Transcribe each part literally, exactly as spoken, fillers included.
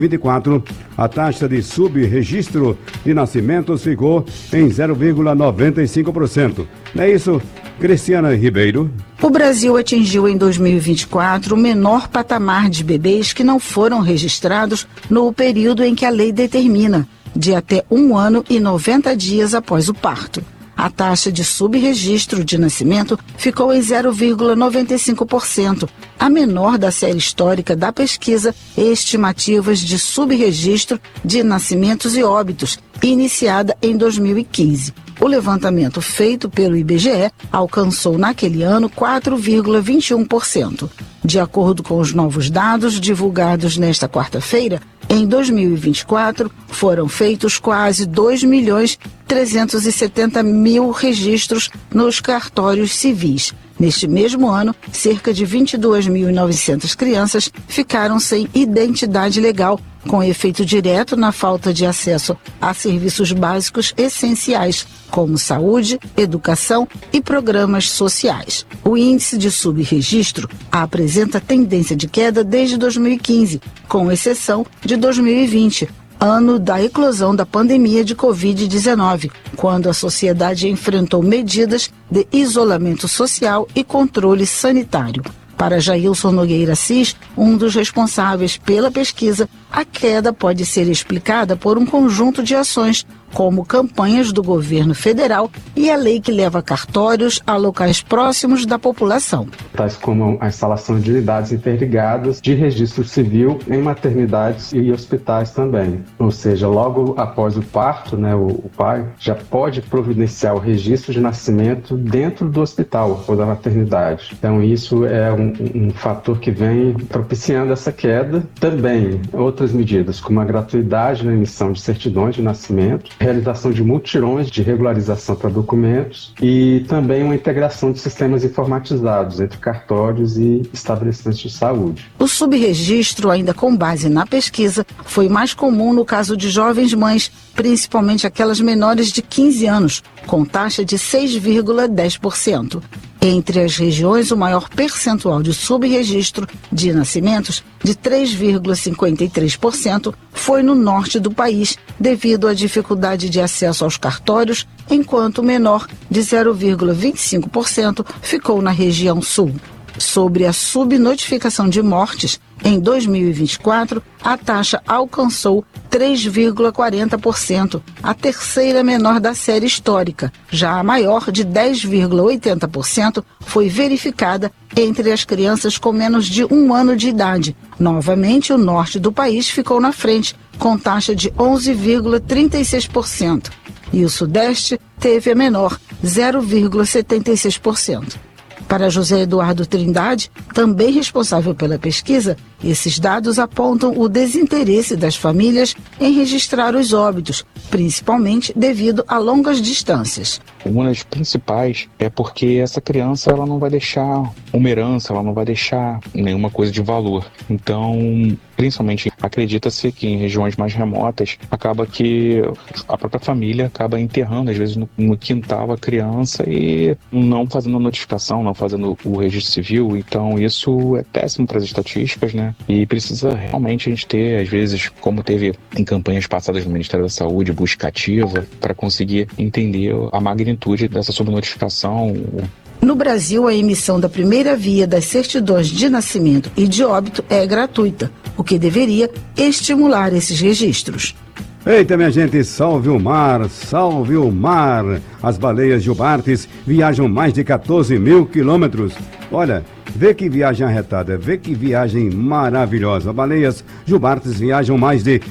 vinte e quatro, a taxa de subregistro de nascimentos ficou em zero vírgula noventa e cinco por cento. Não é isso, Cristiana Ribeiro? O Brasil atingiu em dois mil e vinte e quatro o menor patamar de bebês que não foram registrados no período em que a lei determina, de até um ano e noventa dias após o parto. A taxa de subregistro de nascimento ficou em zero vírgula noventa e cinco por cento, a menor da série histórica da pesquisa Estimativas de Subregistro de Nascimentos e Óbitos, iniciada em dois mil e quinze. O levantamento feito pelo I B G E alcançou naquele ano quatro vírgula vinte e um por cento. De acordo com os novos dados divulgados nesta quarta-feira, em dois mil e vinte e quatro foram feitos quase dois milhões trezentos e setenta mil registros nos cartórios civis. Neste mesmo ano, cerca de vinte e duas mil e novecentas crianças ficaram sem identidade legal, com efeito direto na falta de acesso a serviços básicos essenciais, como saúde, educação e programas sociais. O índice de subregistro apresenta tendência de queda desde dois mil e quinze, com exceção de dois mil e vinte, ano da eclosão da pandemia de covid dezenove, quando a sociedade enfrentou medidas de isolamento social e controle sanitário. Para Jailson Nogueira Cis, um dos responsáveis pela pesquisa, a queda pode ser explicada por um conjunto de ações, como campanhas do governo federal e a lei que leva cartórios a locais próximos da população. Tais como a instalação de unidades interligadas de registro civil em maternidades e hospitais também. Ou seja, logo após o parto, né, o, o pai já pode providenciar o registro de nascimento dentro do hospital ou da maternidade. Então isso é um, um fator que vem propiciando essa queda. Também outras medidas, como a gratuidade na emissão de certidões de nascimento, realização de mutirões de regularização para documentos e também uma integração de sistemas informatizados entre cartórios e estabelecimentos de saúde. O subregistro, ainda com base na pesquisa, foi mais comum no caso de jovens mães, principalmente aquelas menores de quinze anos, com taxa de seis vírgula dez por cento. Entre as regiões, o maior percentual de subregistro de nascimentos, de três vírgula cinquenta e três por cento, foi no norte do país, devido à dificuldade de acesso aos cartórios, enquanto o menor, de zero vírgula vinte e cinco por cento, ficou na região sul. Sobre a subnotificação de mortes, em dois mil e vinte e quatro, a taxa alcançou três vírgula quarenta por cento, a terceira menor da série histórica. Já a maior, de dez vírgula oitenta por cento, foi verificada entre as crianças com menos de um ano de idade. Novamente, o norte do país ficou na frente, com taxa de onze vírgula trinta e seis por cento. E o sudeste teve a menor, zero vírgula setenta e seis por cento. Para José Eduardo Trindade, também responsável pela pesquisa, esses dados apontam o desinteresse das famílias em registrar os óbitos, principalmente devido a longas distâncias. Uma das principais é porque essa criança ela não vai deixar uma herança, ela não vai deixar nenhuma coisa de valor. Então, principalmente, acredita-se que em regiões mais remotas, acaba que a própria família acaba enterrando, às vezes, no, no quintal a criança e não fazendo a notificação, não fazendo o registro civil. Então, isso é péssimo para as estatísticas, né? E precisa realmente a gente ter, às vezes, como teve em campanhas passadas no Ministério da Saúde, busca ativa, para conseguir entender a magnitude dessa subnotificação. No Brasil, a emissão da primeira via das certidões de nascimento e de óbito é gratuita, o que deveria estimular esses registros. Eita, minha gente, salve o mar, salve o mar! As baleias jubartes viajam mais de quatorze mil quilômetros. Olha, vê que viagem arretada, vê que viagem maravilhosa. Baleias jubartes viajam mais de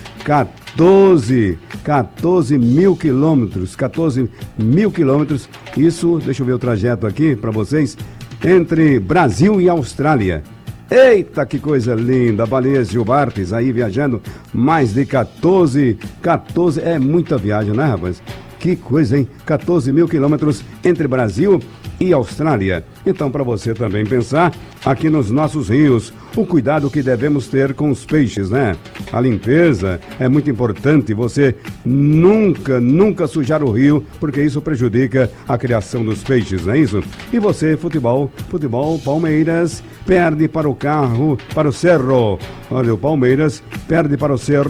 quatorze, quatorze mil quilômetros, quatorze mil quilômetros. Isso, deixa eu ver o trajeto aqui para vocês, entre Brasil e Austrália. Eita, que coisa linda, baleias jubartes aí viajando mais de quatorze, quatorze, é muita viagem, né, rapaz? Que coisa, hein? quatorze mil quilômetros entre Brasil e Austrália. Então, para você também pensar aqui nos nossos rios, o cuidado que devemos ter com os peixes, né? A limpeza é muito importante, você nunca, nunca sujar o rio, porque isso prejudica a criação dos peixes, não é isso? E você, futebol, futebol, Palmeiras, perde para o carro, para o Cerro. Olha, o Palmeiras perde para o Cerro.